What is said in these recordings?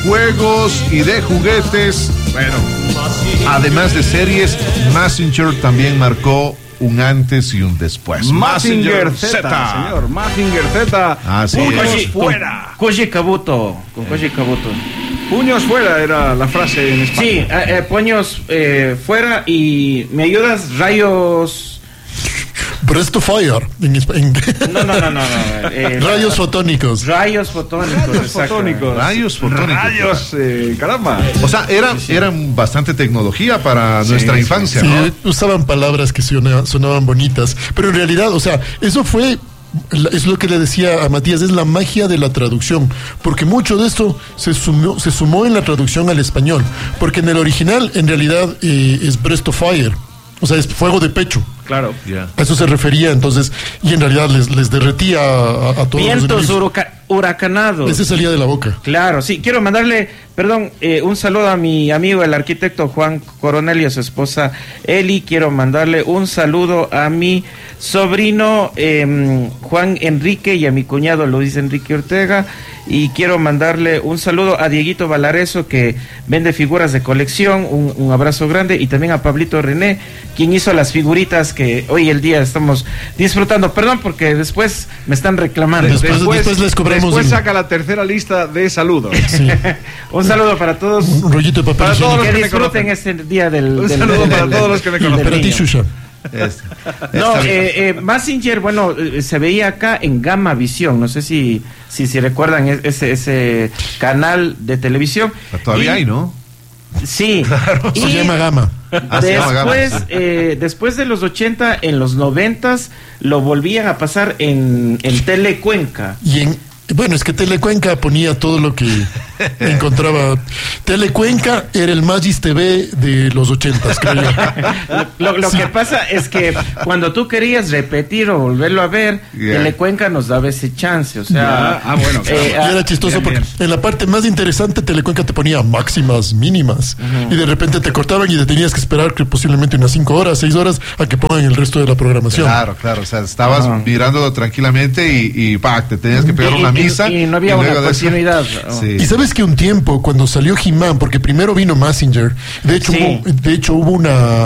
juegos y de juguetes, bueno, además de series, Mazinger también marcó un antes y un después. Mazinger Z, señor. Mazinger Z. Así Puños fuera. Koji Kabuto. Con Koji Kabuto. Puños fuera era la frase en España. Sí, puños fuera y ¿me ayudas? Rayos... Breast of Fire. No. Rayos fotónicos. Rayos fotónicos. Rayos, caramba. O sea, eran bastante tecnología para nuestra infancia, sí, ¿no? usaban palabras que sonaban bonitas, pero en realidad, o sea, eso fue... Es lo que le decía a Matías, es la magia de la traducción, porque mucho de esto se sumó en la traducción al español, porque en el original en realidad es Breast of Fire, o sea, es fuego de pecho. Claro. Yeah. A eso se refería entonces, y en realidad les derretía a todos vientos los huracanados. Ese salía de la boca. Claro, sí, quiero mandarle, un saludo a mi amigo el arquitecto Juan Coronel y a su esposa Eli. Quiero mandarle un saludo a mi sobrino Juan Enrique y a mi cuñado Luis Enrique Ortega. Y quiero mandarle un saludo a Dieguito Valareso, que vende figuras de colección, un abrazo grande, y también a Pablito René, quien hizo las figuritas que hoy el día estamos disfrutando. Perdón, porque después me están reclamando. Después les cobramos. Después saca la tercera lista de saludos. Sí. Un saludo para todos. Un rollito de papel. Para todos los que que me disfruten este día Un saludo para todos los que me conocen. Para ti, Shusha. No, Mazinger, bueno, se veía acá en Gama Visión. No sé si recuerdan ese canal de televisión. Todavía hay, ¿no? Sí. Claro. Y se llama Gama. Después de los 80, en los 90 lo volvían a pasar en Telecuenca. Bueno, es que Telecuenca ponía todo lo que encontraba. Telecuenca era el Magis TV de los 80, creo yo. Lo que pasa es que cuando tú querías repetir o volverlo a ver, Telecuenca nos daba ese chance, o sea... bueno, claro. Y era chistoso porque en la parte más interesante Telecuenca te ponía máximas, mínimas, y de repente te cortaban y te tenías que esperar que posiblemente unas 5 horas, 6 horas a que pongan el resto de la programación. Claro, o sea, estabas mirándolo tranquilamente y te tenías que pegar una misa. Y no había una continuidad. Sí. Y sabes que un tiempo, cuando salió He-Man, porque primero vino Mazinger, de hecho hubo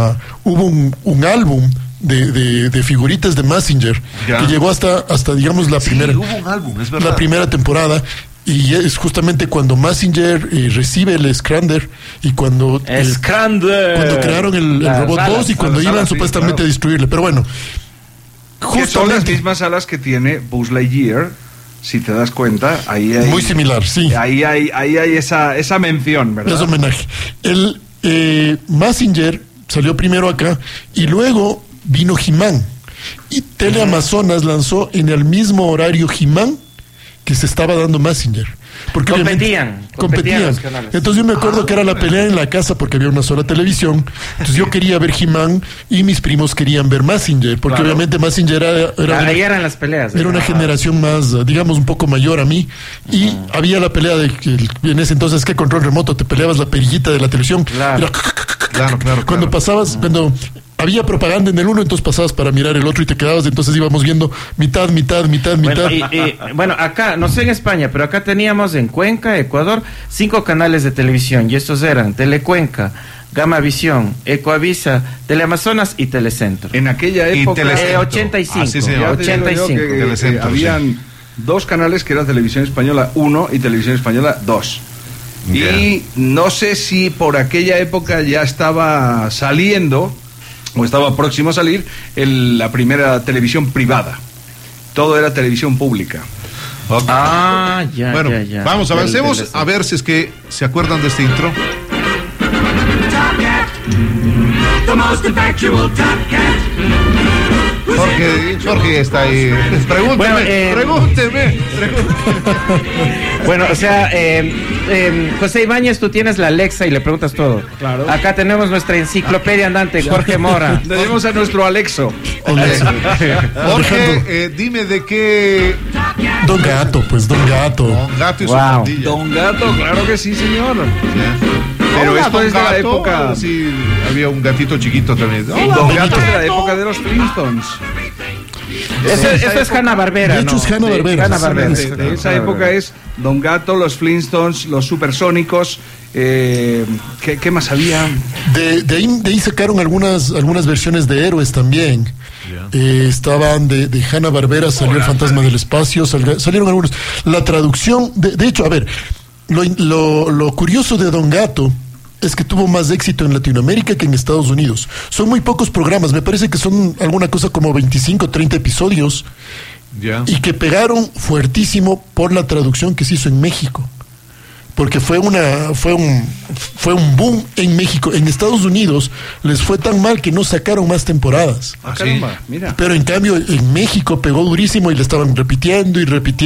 un álbum de figuritas de Mazinger que llegó hasta digamos la primera. Hubo un álbum, es verdad. La primera temporada. Y es justamente cuando Mazinger recibe el Scrander y cuando crearon el Robot Boss y cuando iban supuestamente a destruirle. Pero bueno, que son las mismas alas que tiene Buzz Lightyear. Si te das cuenta, ahí hay... Muy similar, sí. Ahí hay esa mención, ¿verdad? Es homenaje. El Mazinger salió primero acá y luego vino He-Man. Y Teleamazonas lanzó en el mismo horario He-Man que se estaba dando Mazinger. Porque competían los canales. Entonces yo me acuerdo que era la pelea en la casa porque había una sola televisión. Entonces yo quería ver He-Man y mis primos querían ver Mazinger, porque obviamente Mazinger ahí eran las peleas. Era una generación más, digamos, un poco mayor a mí. Y había la pelea de que en ese entonces, que control remoto, te peleabas la perillita de la televisión. Claro. Cuando pasabas, cuando había propaganda en el uno, entonces pasabas para mirar el otro y te quedabas, entonces íbamos viendo mitad. Bueno, acá, no sé en España, pero acá teníamos en Cuenca, Ecuador, 5 canales de televisión, y estos eran Telecuenca, Gama Visión, Ecoavisa, Teleamazonas y Telecentro. En aquella época... 85. Sí, 85. Habían 2 canales que eran Televisión Española 1 y Televisión Española 2. Y no sé si por aquella época ya estaba saliendo o estaba próximo a salir la primera televisión privada. Todo era televisión pública. Okay. Bueno, vamos, avancemos a ver si es que se acuerdan de este intro. Jorge está ahí. Pregúnteme. Bueno, o sea, José Ibáñez, tú tienes la Alexa y le preguntas todo. Claro. Acá tenemos nuestra enciclopedia andante, Jorge Mora. Tenemos a nuestro Alexo. Jorge, dime de qué... Don Gato. Don Gato y su pandilla. Don Gato, claro que sí, señor. Pero Hola, esto es de la Gato. época... Sí, había un gatito chiquito también. Don Gato es de la época de los Flintstones. Eso es Hanna-Barbera. De hecho, es Hanna-Barbera. De esa época es Don Gato, los Flintstones, los Supersónicos. ¿Qué más había? De ahí sacaron algunas versiones de héroes también. Estaban de Hanna-Barbera, salió El Fantasma del Espacio, salieron algunos. La traducción, de hecho, a ver, lo curioso de Don Gato es que tuvo más éxito en Latinoamérica que en Estados Unidos. Son muy pocos programas, me parece que son alguna cosa como 25, 30 episodios, y que pegaron fuertísimo por la traducción que se hizo en México. Porque fue un boom en México. En Estados Unidos les fue tan mal que no sacaron más temporadas. Caramba, mira. Pero en cambio en México pegó durísimo y le estaban repitiendo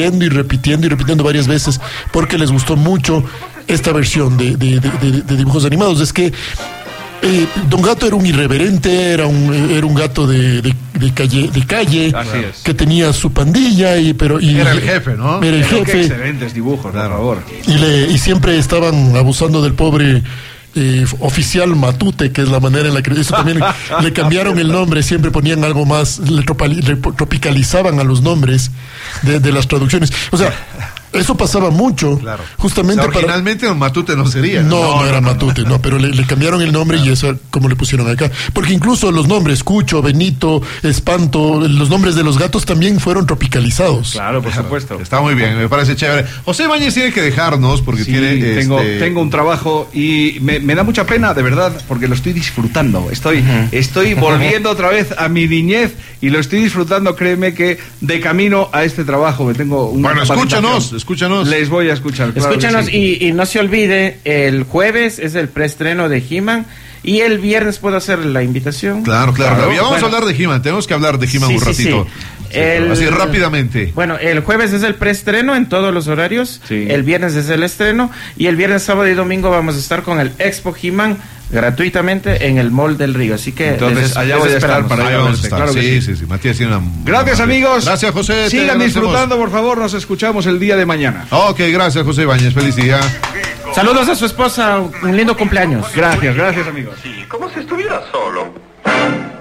varias veces porque les gustó mucho esta versión de dibujos animados. Es que Don Gato era un irreverente, era un gato de calle que tenía su pandilla era el jefe, ¿no? Era el jefe. Qué excelentes dibujos, por favor. Y siempre estaban abusando del pobre oficial Matute, que es la manera en la que eso también le cambiaron el nombre, siempre ponían algo más, le tropicalizaban a los nombres de las traducciones. O sea, eso pasaba mucho, justamente originalmente Don Matute no sería. No era Matute, pero le cambiaron el nombre y eso como le pusieron acá. Porque incluso los nombres, Cucho, Benito, Espanto, los nombres de los gatos también fueron tropicalizados. Claro, por supuesto. Está muy bien, me parece chévere. José Ibáñez tiene que dejarnos porque tengo un trabajo y me da mucha pena, de verdad, porque lo estoy disfrutando. Estoy volviendo otra vez a mi niñez y lo estoy disfrutando, créeme que de camino a este trabajo me tengo un... Bueno, escúchanos. Les voy a escuchar. Claro. Escúchanos y no se olvide, el jueves es el preestreno de He-Man y el viernes puedo hacer la invitación. Claro. Ya vamos a hablar de He-Man, tenemos que hablar de He-Man un ratito. Así rápidamente. Bueno, el jueves es el preestreno en todos los horarios, el viernes es el estreno y el viernes, sábado y domingo vamos a estar con el Expo He-Man gratuitamente en el Mall del Río, así que entonces allá voy a estar para allá vamos a estar. Claro que sí. Matías tiene una... Gracias, amigos. Gracias, José. Sigan disfrutando, por favor, nos escuchamos el día de mañana. Ok, gracias, José Ibáñez, feliz día. Saludos a su esposa, un lindo cumpleaños. Gracias, amigos. Sí, como si estuviera solo.